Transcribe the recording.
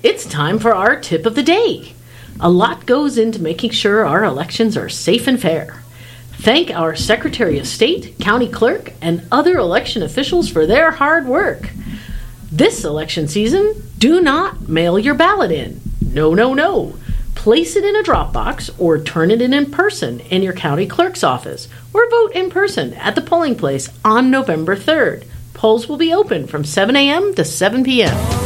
It's time for our tip of the day. A lot goes into making sure our elections are safe and fair. Thank our Secretary of State, County Clerk, and other election officials for their hard work. This election season, do not mail your ballot in. No, no, no. Place it in a drop box or turn it in person in your county clerk's office or vote in person at the polling place on November 3rd. Polls will be open from 7 a.m. to 7 p.m.